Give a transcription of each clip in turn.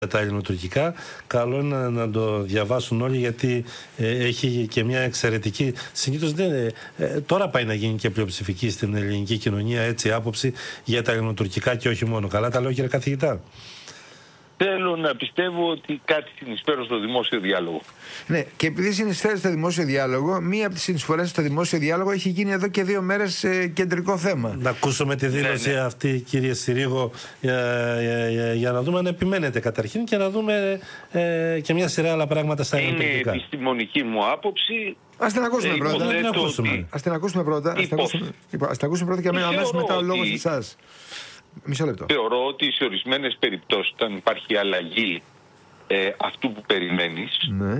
τα ελληνοτουρκικά. Καλό είναι να το διαβάσουν όλοι, γιατί έχει και μια εξαιρετική. Συνήθως τώρα πάει να γίνει και πλειοψηφική στην ελληνική κοινωνία έτσι άποψη για τα ελληνοτουρκικά και όχι μόνο. Καλά τα λέω, κύριε καθηγητά? Θέλω να πιστεύω ότι κάτι συνεισφέρω στο δημόσιο διάλογο. Ναι, και επειδή συνεισφέρει στο δημόσιο διάλογο, μία από τις συνεισφορές στο δημόσιο διάλογο έχει γίνει εδώ και 2 μέρες κεντρικό θέμα. Να ακούσουμε τη δήλωση αυτή, κύριε Συρίγο, για να δούμε αν επιμένετε καταρχήν και να δούμε και μια σειρά άλλα πράγματα στα ελληνικά. Είναι επιστημονική μου άποψη. Ας την ακούσουμε πρώτα. Ας την ακούσουμε πρώτα και αμέσως μετά ο λόγος εσάς. Μισό λεπτό. Θεωρώ ότι σε ορισμένες περιπτώσεις, όταν υπάρχει αλλαγή αυτού που περιμένεις,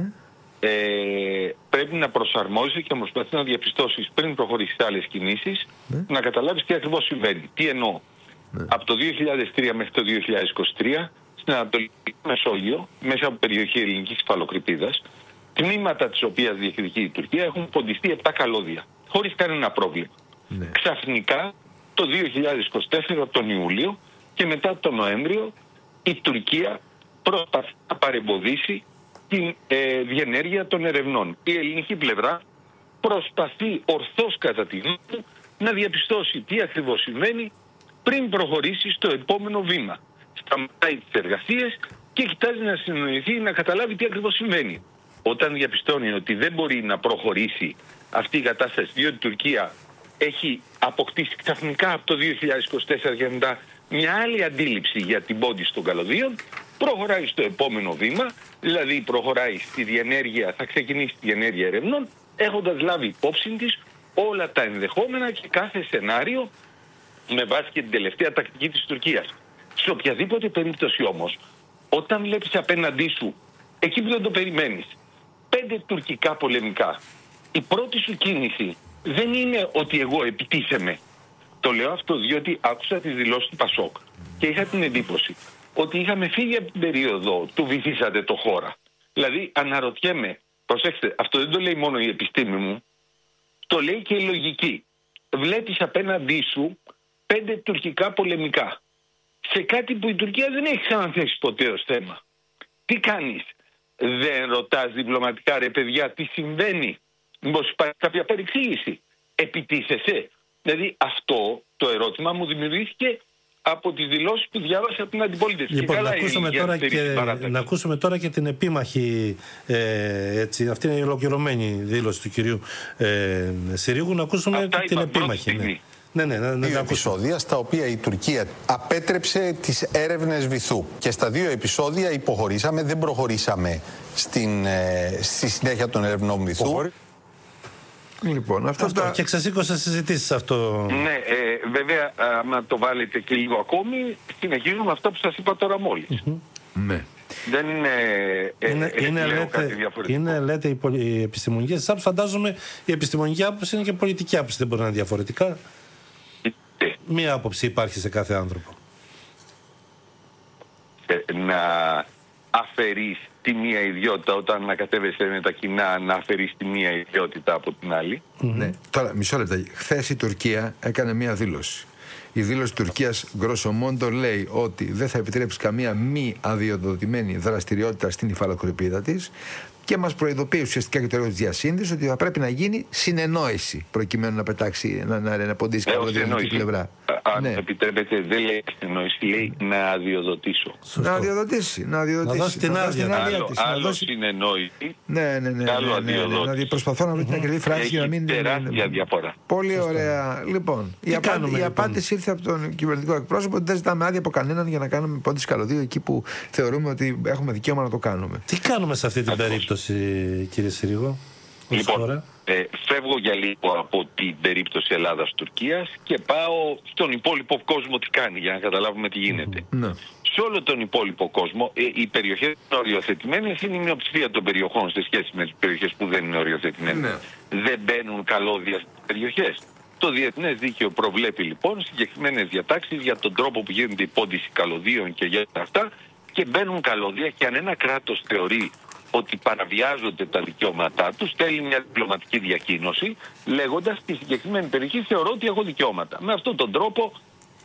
πρέπει να προσαρμόζεσαι και να προσπαθείς να διαπιστώσεις πριν προχωρήσεις σε άλλες κινήσεις, να καταλάβεις τι ακριβώς συμβαίνει. Τι εννοώ? Από το 2003 μέχρι το 2023, στην Ανατολική Μεσόγειο, μέσα από περιοχή ελληνικής υφαλοκρηπίδας, τμήματα της οποίας διεκδικεί η Τουρκία, έχουν ποντιστεί 7 καλώδια, χωρίς κανένα πρόβλημα. Ξαφνικά, το 2024 τον Ιούλιο και μετά τον Νοέμβριο, η Τουρκία προσπαθεί να παρεμποδίσει την διενέργεια των ερευνών. Η ελληνική πλευρά προσπαθεί ορθώς, κατά τη γνώμη του, να διαπιστώσει τι ακριβώς σημαίνει πριν προχωρήσει στο επόμενο βήμα. Σταματάει τις εργασίες και κοιτάζει να συνοηθεί, να καταλάβει τι ακριβώς σημαίνει. Όταν διαπιστώνει ότι δεν μπορεί να προχωρήσει αυτή η κατάσταση, διότι η Τουρκία έχει αποκτήσει ξαφνικά από το 2024 και μετά μια άλλη αντίληψη για την πόντιση των καλωδίων, προχωράει στο επόμενο βήμα, δηλαδή προχωράει στη διενέργεια, θα ξεκινήσει τη διενέργεια ερευνών, έχοντας λάβει υπόψη της όλα τα ενδεχόμενα και κάθε σενάριο με βάση και την τελευταία τακτική της Τουρκίας. Σε οποιαδήποτε περίπτωση όμως, όταν βλέπεις απέναντί σου, εκεί που δεν το περιμένεις, 5 τουρκικά πολεμικά, η πρώτη σου κίνηση δεν είναι ότι εγώ επιτίθεμαι. Το λέω αυτό διότι άκουσα τις δηλώσεις του Πασόκ και είχα την εντύπωση ότι είχαμε φύγει από την περίοδο του βυθίσατε το χώρα. Δηλαδή αναρωτιέμαι, προσέξτε, αυτό δεν το λέει μόνο η επιστήμη μου, το λέει και η λογική. Βλέπεις απέναντί σου 5 τουρκικά πολεμικά σε κάτι που η Τουρκία δεν έχει ξαναθέσει ποτέ ως θέμα. Τι κάνεις? Δεν ρωτάς διπλωματικά, ρε παιδιά, τι συμβαίνει? Μήπως υπάρχει κάποια παρεξήγηση? Επιτίθεσαι? Δηλαδή αυτό το ερώτημα μου δημιουργήθηκε από τις δηλώσεις που διάβασα από την αντιπολίτευση. Λοιπόν, να ακούσουμε τώρα και την επίμαχη, έτσι, αυτή είναι η ολοκληρωμένη δήλωση του κυρίου Συρίγου, να ακούσουμε την επίμαχη. Δύο επεισόδια στα οποία η Τουρκία απέτρεψε τις έρευνες βυθού. Και στα 2 επεισόδια υποχωρήσαμε, δεν προχωρήσαμε στη συνέχεια των ερευνών βυθού. Λοιπόν, αυτό και ξεσήκωσε συζητήσεις αυτό. Ναι, βέβαια, άμα το βάλετε και λίγο ακόμη, συνεχίζουμε αυτά που σας είπα τώρα μόλις. Ναι. Δεν είναι κάτι διαφορετικό. Είναι, λέτε, οι επιστημονικές άποψεις. Φαντάζομαι η επιστημονική άποψη είναι και πολιτική άποψη. Δεν μπορεί να είναι διαφορετικά. Μία άποψη υπάρχει σε κάθε άνθρωπο. Να αφαιρείς τη μία ιδιότητα όταν ανακατεύεσαι με τα κοινά, να αφαιρείς τη μία ιδιότητα από την άλλη. Ναι. Τώρα, μισό λεπτό. Χθες η Τουρκία έκανε μία δήλωση. Η δήλωση Τουρκίας γκρόσο μόντο λέει ότι δεν θα επιτρέψει καμία μη αδειοδοτημένη δραστηριότητα στην υφαλοκρηπίδα της και μας προειδοποιεί ουσιαστικά και το έργο της διασύνδεσης ότι θα πρέπει να γίνει συνεννόηση προκειμένου να πετάξει, να ποντίσει καλώδια την πλευρά. Αν επιτρέπετε, δεν λέει συνεννόηση, λέει να αδειοδοτήσω. Να αδειοδοτήσει. Να δώσει την άδεια. Άλλο συνεννόηση. Ναι. Να προσπαθώ να βρω την ακριβή φράση για να μην. Τεράστια διαφορά. Πολύ ωραία. Λοιπόν, η απάντηση ήρθε από τον κυβερνητικό εκπρόσωπο ότι δεν ζητάμε άδεια από κανέναν για να κάνουμε πόντιση καλωδίου εκεί που θεωρούμε ότι έχουμε δικαίωμα να το κάνουμε. Τι κάνουμε σε αυτή την περίπτωση, κύριε Συρίγο? Λοιπόν, φεύγω για λίγο από την περίπτωση Ελλάδας-Τουρκίας και πάω στον υπόλοιπο κόσμο τι κάνει, για να καταλάβουμε τι γίνεται. Σε όλο τον υπόλοιπο κόσμο, οι περιοχές οριοθετημένες είναι η μειοψηφία των περιοχών σε σχέση με τις περιοχές που δεν είναι οριοθετημένες. Δεν μπαίνουν καλώδια στις περιοχές. Το διεθνές δίκαιο προβλέπει λοιπόν συγκεκριμένες διατάξεις για τον τρόπο που γίνεται η πόντιση καλωδίων και για αυτά, και μπαίνουν καλώδια, και αν ένα κράτος θεωρεί ότι παραβιάζονται τα δικαιώματά του, στέλνει μια διπλωματική διακοίνωση λέγοντας στη συγκεκριμένη περιοχή θεωρώ ότι έχω δικαιώματα. Με αυτόν τον τρόπο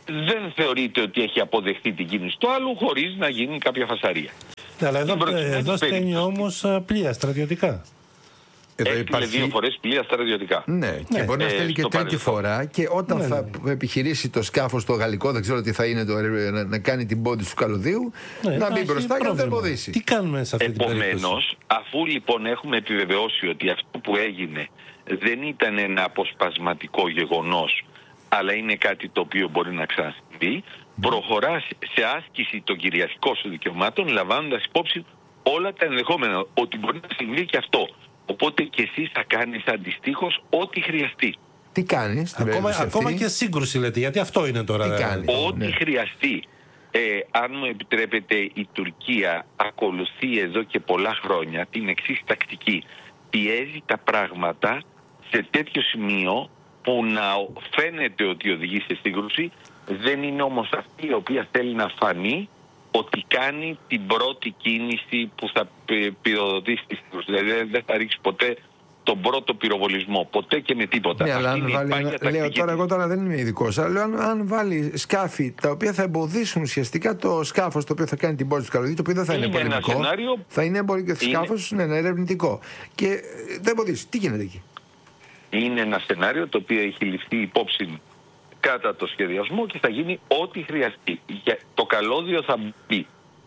δεν θεωρείται ότι έχει αποδεχτεί την κίνηση του άλλου χωρίς να γίνει κάποια φασαρία. Ναι, αλλά εδώ στέλνει όμως πλοία στρατιωτικά. Έστειλε 2 φορές πλοία στρατιωτικά. Ναι, και μπορεί να στέλνει και τρίτη φορά. Και όταν θα επιχειρήσει το σκάφος το γαλλικό, δεν ξέρω τι θα είναι, να κάνει την πόντη του καλωδίου, να μπει μπροστά και να το εμποδίσει. Τι κάνουμε σε αυτή την περίπτωση? Επομένως, αφού λοιπόν έχουμε επιβεβαιώσει ότι αυτό που έγινε δεν ήταν ένα αποσπασματικό γεγονός, αλλά είναι κάτι το οποίο μπορεί να ξανασυμβεί, προχωρά σε άσκηση των κυριαρχικών σου δικαιωμάτων, λαμβάνοντας υπόψη όλα τα ενδεχόμενα, ότι μπορεί να συμβεί και αυτό. Οπότε και εσύ θα κάνεις αντιστοίχως ό,τι χρειαστεί. Τι κάνεις? Ακόμα και σύγκρουση λέτε, γιατί αυτό είναι τώρα. Ό,τι χρειαστεί. Αν μου επιτρέπετε, η Τουρκία ακολουθεί εδώ και πολλά χρόνια την εξής τακτική. Πιέζει τα πράγματα σε τέτοιο σημείο που να φαίνεται ότι οδηγεί σε σύγκρουση, δεν είναι όμως αυτή η οποία θέλει να φανεί ότι κάνει την πρώτη κίνηση που θα πυροδοτήσει τη σύγκρουση. Δηλαδή δεν θα ρίξει ποτέ τον πρώτο πυροβολισμό, ποτέ και με τίποτα. Ναι, αλλά αν βάλει, εγώ τώρα δεν είμαι ειδικός, αλλά λέω αν βάλει σκάφη τα οποία θα εμποδίσουν ουσιαστικά το σκάφος το οποίο θα κάνει την πόρτα του καλωδίου, το οποίο δεν θα είναι πολεμικό, θα είναι σκάφος ερευνητικό. Και δεν εμποδίσει. Τι γίνεται εκεί? Είναι ένα σενάριο το οποίο έχει ληφθεί υπόψη κατά το σχεδιασμό και θα γίνει ό,τι χρειαστεί. Το καλώδιο θα μπει.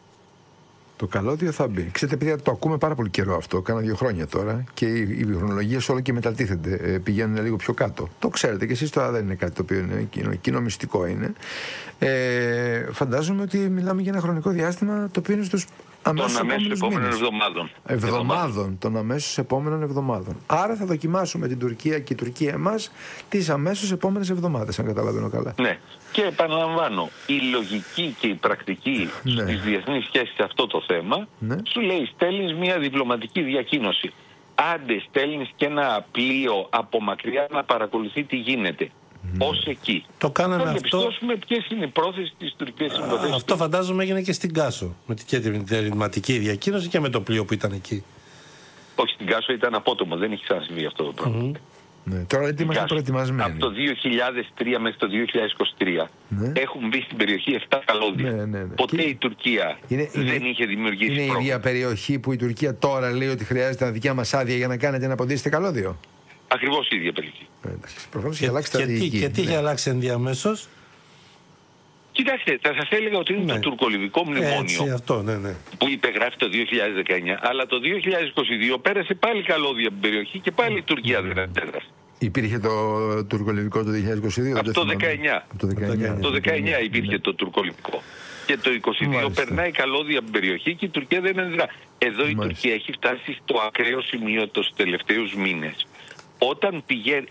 Το καλώδιο θα μπει. Ξέρετε, παιδιά, το ακούμε πάρα πολύ καιρό αυτό, κάνα 2 χρόνια τώρα, και οι χρονολογίες όλο και μετατίθενται, πηγαίνουν λίγο πιο κάτω. Το ξέρετε και εσείς, τώρα δεν είναι κάτι το οποίο είναι κοινό μυστικό είναι. Φαντάζομαι ότι μιλάμε για ένα χρονικό διάστημα το οποίο είναι στους αμέσως επόμενων εβδομάδων. Των αμέσως επόμενων εβδομάδων. Άρα θα δοκιμάσουμε την Τουρκία και η Τουρκία εμάς τις αμέσως επόμενες εβδομάδες, αν καταλαβαίνω καλά. Ναι. Και επαναλαμβάνω, η λογική και η πρακτική στις διεθνείς σχέσεις σε αυτό το θέμα σου λέει στέλνεις μια διπλωματική διακοίνωση. Άντε στέλνεις και ένα πλοίο από μακριά να παρακολουθεί τι γίνεται. Ως εκεί. Το κάναμε θα αυτό. Θα διαπιστώσουμε ποιες είναι οι πρόθεσεις της Τουρκίας. Αυτό φαντάζομαι έγινε και στην Κάσο. Με την τερματική διακοίνωση και με το πλοίο που ήταν εκεί. Όχι, στην Κάσο ήταν απότομο. Δεν έχει ξανασυμβεί αυτό το πράγμα. Ναι, τώρα γιατί είμαστε προετοιμασμένοι. Από το 2003 μέχρι το 2023 έχουν μπει στην περιοχή 7 καλώδια. Ποτέ η Τουρκία δεν είχε δημιουργήσει πρόβλημα. Είναι η ίδια περιοχή που η Τουρκία τώρα λέει ότι χρειάζεται τα δικιά μας άδεια για να κάνετε να ποντήσετε καλώδιο? Ακριβώς η ίδια περιοχή. Προφανώς έχει αλλάξει στρατηγική. Και τι έχει αλλάξει ενδιαμέσως? Κοιτάξτε, θα σας έλεγα ότι είναι το τουρκολιβικό μνημόνιο που υπεγράφει το 2019, αλλά το 2022 πέρασε πάλι καλώδια από την περιοχή και πάλι η Τουρκία δεν αντέδρασε. Υπήρχε το τουρκολιβικό το 2022? Από το 19. Το 19 υπήρχε το τουρκολιβικό. Και το 2022 περνάει καλώδια από την περιοχή και η Τουρκία δεν αντιδρά. Εδώ η Τουρκία έχει φτάσει στο ακραίο σημείο τους τελευταίους μήνες. Όταν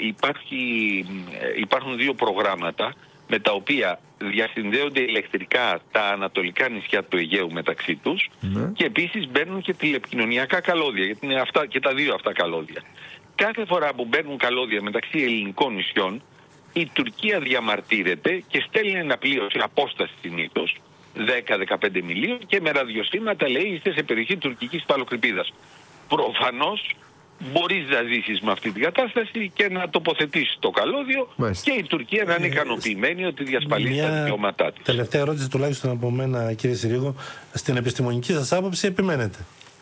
υπάρχουν 2 προγράμματα με τα οποία διασυνδέονται ηλεκτρικά τα ανατολικά νησιά του Αιγαίου μεταξύ τους και επίσης μπαίνουν και τηλεπικοινωνιακά καλώδια, γιατί είναι αυτά, και τα 2 αυτά καλώδια. Κάθε φορά που μπαίνουν καλώδια μεταξύ ελληνικών νησιών, η Τουρκία διαμαρτύρεται και στέλνει ένα πλοίο σε απόσταση συνήθως 10-15 μιλίων και με ραδιοσύμματα λέει είστε σε περιοχή τουρκικής υφαλοκρηπίδας. Προφανώς μπορείς να ζήσεις με αυτή την κατάσταση και να τοποθετήσεις το καλώδιο και η Τουρκία να είναι ικανοποιημένη ότι διασφαλίζει τα δικαιώματά της. Τελευταία ερώτηση τουλάχιστον από μένα, κύριε Συρίγο. Στην επιστημονική σας άποψη επιμένετε?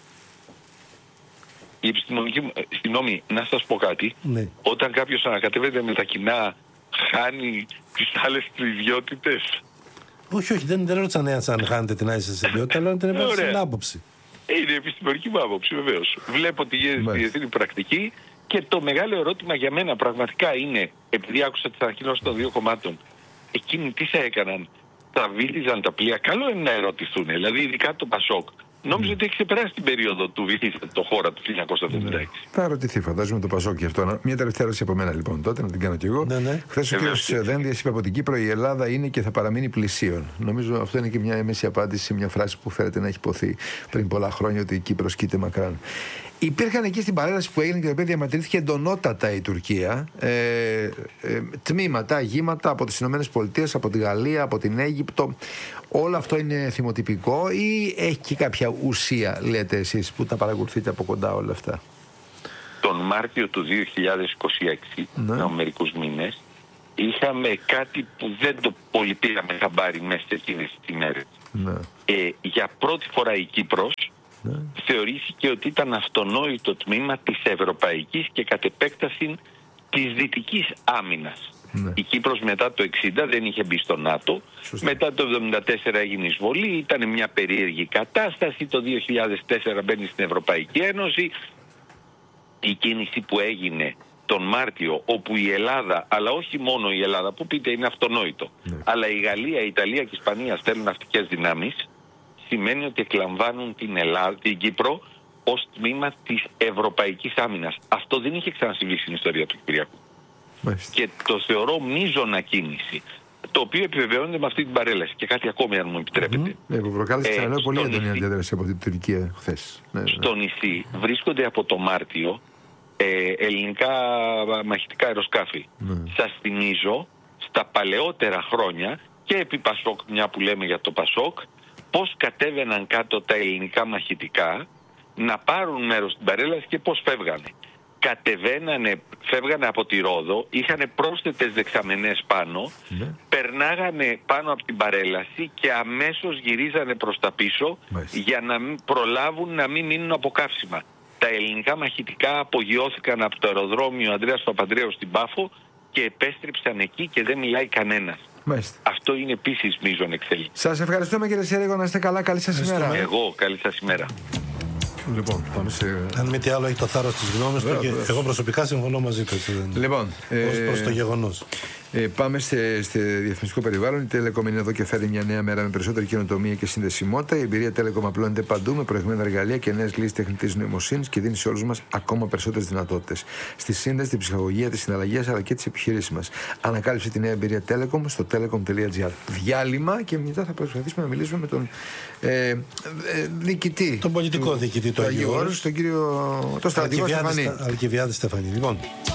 Η επιστημονική... Συγγνώμη, να σας πω κάτι. Όταν κάποιος ανακατεύεται με τα κοινά, χάνει τις άλλες του ιδιότητες? Όχι, δεν ρώτησα αν χάνετε την άλλη σας ιδιότητα, αλλά την επέμβαση στην άποψη. Είναι η επιστημονική μου άποψη, βεβαίως. Βλέπω ότι γίνεται στη διεθνή πρακτική και το μεγάλο ερώτημα για μένα πραγματικά είναι, επειδή άκουσα τις ανακοινώσεις των 2 κομμάτων, εκείνοι τι θα έκαναν? Θα βύθιζαν τα πλοία? Καλό είναι να ερωτηθούν. Δηλαδή, ειδικά το Πασόκ. Νόμιζα ότι έχει ξεπεράσει την περίοδο του βυθίζεται το χώρα του 1976. Θα ερωτηθεί, φαντάζομαι, το Πασόκ και αυτό. Μια τελευταία ερώτηση από μένα λοιπόν τότε, να την κάνω κι εγώ. Χθες ο κ. Δένδιας είπε από την Κύπρο η Ελλάδα είναι και θα παραμείνει πλησίων. Νομίζω αυτό είναι και μια έμεση απάντηση σε μια φράση που φέρεται να έχει υποθεί πριν πολλά χρόνια ότι η Κύπρος κοίται μακράν. Υπήρχαν εκεί στην παρέλαση που έγινε και το οποίο διαμαρτυρήθηκε εντονότατα η Τουρκία τμήματα, γήματα από τις ΗΠΑ, από τη Γαλλία, από την Αίγυπτο. Όλο αυτό είναι θυμοτυπικό ή έχει και κάποια ουσία, λέτε εσείς, που τα παρακολουθείτε από κοντά όλα αυτά? Τον Μάρτιο του 2026, μερικούς μήνες, είχαμε κάτι που δεν το πολύ πήραμε χαμπάρι μέσα σε εκείνες τις ημέρες. Ναι. Για πρώτη φορά η Κύπρος θεωρήθηκε ότι ήταν αυτονόητο τμήμα της ευρωπαϊκής και κατ' επέκταση της δυτικής άμυνας. Ναι. Η Κύπρος μετά το 60 δεν είχε μπει στο ΝΑΤΟ. Σωστά. Μετά το 74 έγινε εισβολή. Ήταν μια περίεργη κατάσταση. Το 2004 μπαίνει στην Ευρωπαϊκή Ένωση. Η κίνηση που έγινε τον Μάρτιο, όπου η Ελλάδα, αλλά όχι μόνο η Ελλάδα, που πείτε είναι αυτονόητο, αλλά η Γαλλία, η Ιταλία και η Ισπανία στέλνουν ναυτικές δυνάμεις, σημαίνει ότι εκλαμβάνουν την Κύπρο ως τμήμα της ευρωπαϊκής άμυνας. Αυτό δεν είχε ξανασυμβεί στην ιστορία του Κυπριακού. Και το θεωρώ μείζωνα κίνηση, το οποίο επιβεβαιώνεται με αυτή την παρέλαση. Και κάτι ακόμη, αν μου επιτρέπετε. Ναι, που προκάλεσε ξαναλέω πολύ έντονη αντίδραση από την Τουρκία χθες. Στο νησί βρίσκονται από το Μάρτιο ελληνικά μαχητικά αεροσκάφη. Σας θυμίζω, στα παλαιότερα χρόνια και επί Πασόκ, μια που λέμε για το Πασόκ, πώς κατέβαιναν κάτω τα ελληνικά μαχητικά να πάρουν μέρος στην παρέλαση και πώς φεύγανε. Φεύγανε από τη Ρόδο, είχαν πρόσθετες δεξαμενές πάνω, περνάγανε πάνω από την παρέλαση και αμέσως γυρίζανε προς τα πίσω για να προλάβουν να μην μείνουν από καύσιμα. Τα ελληνικά μαχητικά απογειώθηκαν από το αεροδρόμιο Ανδρέας Παπανδρέου στην Πάφο και επέστρεψαν εκεί και δεν μιλάει κανένας. Αυτό είναι επίσης μείζον εξέλιξη. Σας ευχαριστούμε κύριε Σιέριγο, να είστε καλά, καλή σας ημέρα. Εγώ, καλή σας ημέρα. Λοιπόν, πάμε σε... Αν μη τι άλλο έχει το θάρρος της γνώμης του και εγώ προσωπικά συμφωνώ μαζί του. Λοιπόν, προς το γεγονός. Πάμε στο διαφημιστικό περιβάλλον. Η Telecom είναι εδώ και φέρει μια νέα μέρα με περισσότερη καινοτομία και συνδεσιμότητα. Η εμπειρία Telecom απλώνεται παντού με προηγμένα εργαλεία και νέες λύσεις τεχνητής νοημοσύνης και δίνει σε όλους μας ακόμα περισσότερες δυνατότητες. Στη σύνδεση, την ψυχαγωγία, τις συναλλαγές αλλά και τις επιχειρήσεις μας. Ανακάλυψε τη νέα εμπειρία Telecom στο telecom.gr. Διάλειμμα και μετά θα προσπαθήσουμε να μιλήσουμε με τον διοικητή. Τον πολιτικό διοικητή του Αγίου Όρους, τον κύριο Αλκιβιάδη Στεφανή. Αλκιβιάδη Στεφανή. Λοιπόν.